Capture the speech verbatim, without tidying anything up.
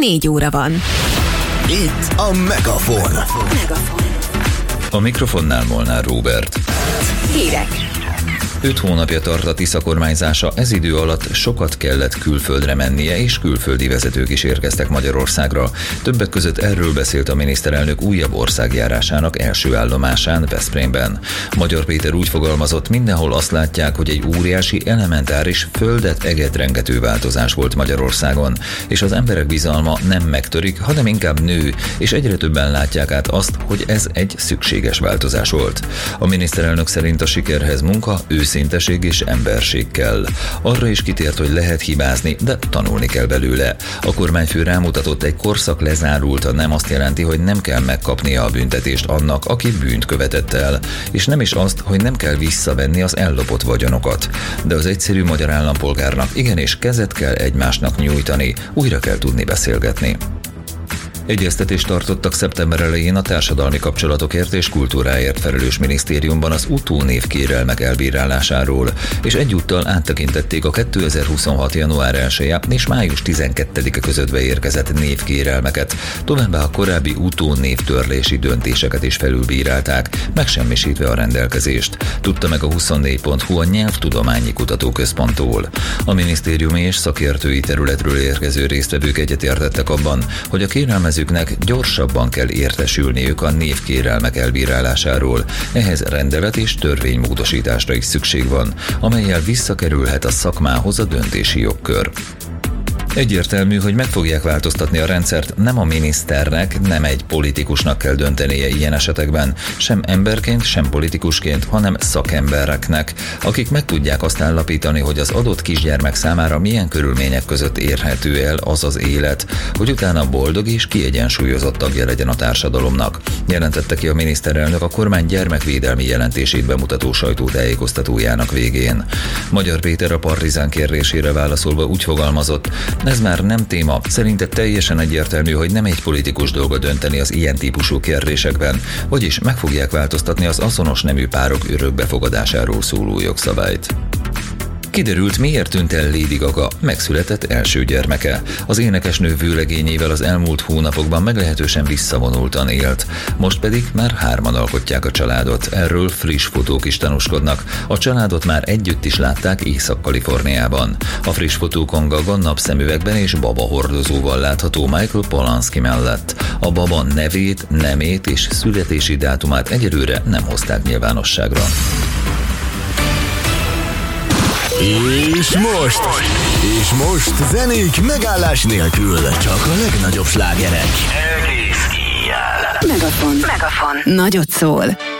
négy óra van. Itt a Megafon. Megafon. A mikrofonnál Molnár Róbert. Hírek. Öt hónapja tart a Tisza kormányzása, ez idő alatt sokat kellett külföldre mennie, és külföldi vezetők is érkeztek Magyarországra. Többek között erről beszélt a miniszterelnök újabb országjárásának első állomásán, Veszprémben. Magyar Péter úgy fogalmazott, mindenhol azt látják, hogy egy óriási, elementáris, földet eget rengető változás volt Magyarországon, és az emberek bizalma nem megtörik, hanem inkább nő, és egyre többen látják át azt, hogy ez egy szükséges változás volt. A miniszterelnök szerint a sikerhez munka, őszinteség és emberség kell. Arra is kitért, hogy lehet hibázni, de tanulni kell belőle. A kormányfő rámutatott, egy korszak lezárult, nem azt jelenti, hogy nem kell megkapnia a büntetést annak, aki bűnt követett el, és nem is azt, hogy nem kell visszavenni az ellopott vagyonokat. De az egyszerű magyar állampolgárnak igenis kezet kell egymásnak nyújtani, újra kell tudni beszélgetni. Egyeztetést tartottak szeptember elején a társadalmi kapcsolatokért és kultúráért felelős minisztériumban az utónév kérelmek elbírálásáról, és egyúttal áttekintették a kétezer-huszonhat. január elseje és május tizenkettedike között beérkezett névkérelmeket, továbbá a korábbi utónévtörlési döntéseket is felülbírálták, megsemmisítve a rendelkezést, tudta meg a huszonnégy pont hu a Nyelvtudományi Kutatóközponttól. A minisztériumi és szakértői területről érkező résztvevők egyetértettek abban, hogy a kérelmezőknek gyorsabban kell értesülniük a névkérelmek elbírálásáról. Ehhez rendelet és törvénymódosításra is szükség van, amellyel visszakerülhet a szakmához a döntési jogkör. Egyértelmű, hogy meg fogják változtatni a rendszert, nem a miniszternek, nem egy politikusnak kell döntenie ilyen esetekben, sem emberként, sem politikusként, hanem szakembereknek, akik meg tudják azt állapítani, hogy az adott kisgyermek számára milyen körülmények között érhető el az az élet, hogy utána boldog és kiegyensúlyozott tagja legyen a társadalomnak, jelentette ki a miniszterelnök a kormány gyermekvédelmi jelentését bemutató sajtótájékoztatójának végén. Magyar Péter a Partizán kérdésére válaszolva úgy fogalmazott, ez már nem téma, szerinte teljesen egyértelmű, hogy nem egy politikus dolga dönteni az ilyen típusú kérdésekben, vagyis meg fogják változtatni az azonos nemű párok örökbefogadásáról szóló jogszabályt. Kiderült, miért tűnt el Lady Gaga megszületett első gyermeke. Az énekesnő vőlegényével az elmúlt hónapokban meglehetősen visszavonultan élt. Most pedig már hárman alkotják a családot. Erről friss fotók is tanúskodnak. A családot már együtt is látták Észak-Kaliforniában. A friss fotókon Gaga napszemüvegben és baba hordozóval látható Michael Polanski mellett. A baba nevét, nemét és születési dátumát egyelőre nem hozták nyilvánosságra. És most, és most zenék megállás nélkül, csak a legnagyobb slágerek. Megafon. Megafon. Nagyot szól.